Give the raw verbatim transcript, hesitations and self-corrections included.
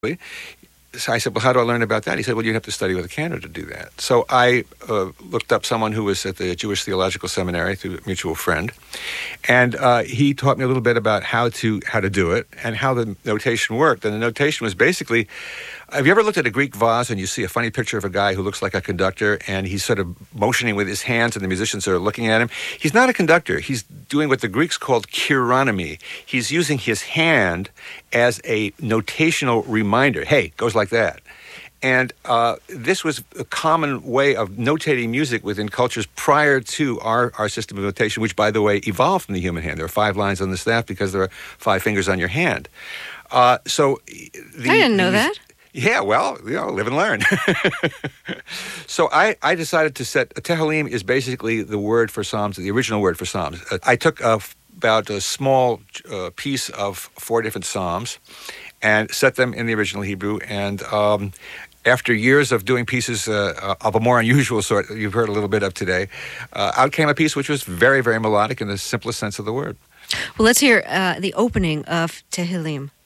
So I said, well, how do I learn about that? He said, well, you have to study with a cantor to do that. So I uh, looked up someone who was at the Jewish Theological Seminary through a mutual friend, and uh, he taught me a little bit about how to how to do it and how the notation worked. And the notation was basically, have you ever looked at a Greek vase and you see a funny picture of a guy who looks like a conductor and he's sort of motioning with his hands and the musicians are looking at him? He's not a conductor. He's doing what the Greeks called chironomy. He's using his hand as a notational reminder. Hey, goes like that. And uh, this was a common way of notating music within cultures prior to our, our system of notation, which, by the way, evolved from the human hand. There are five lines on the staff because there are five fingers on your hand. Uh, so the, I didn't know the, that. Yeah, well, you know, live and learn. So I, I decided to set, Tehillim is basically the word for Psalms, the original word for Psalms. Uh, I took uh, about a small uh, piece of four different Psalms and set them in the original Hebrew. And um, after years of doing pieces uh, of a more unusual sort that you've heard a little bit of today, uh, out came a piece which was very, very melodic in the simplest sense of the word. Well, let's hear uh, the opening of Tehillim.